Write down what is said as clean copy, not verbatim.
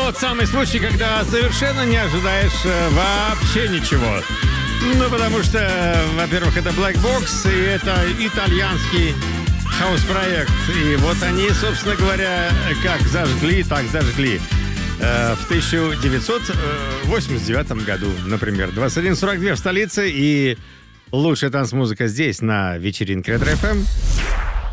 тот самый случай, когда совершенно не ожидаешь вообще ничего. Ну, потому что, во-первых, это Black Box, и это итальянский хаус-проект. И вот они, собственно говоря, как зажгли, так зажгли. В 1989 году, например. 21:42 в столице, и лучшая танцмузыка здесь, на вечеринке Ретро FM.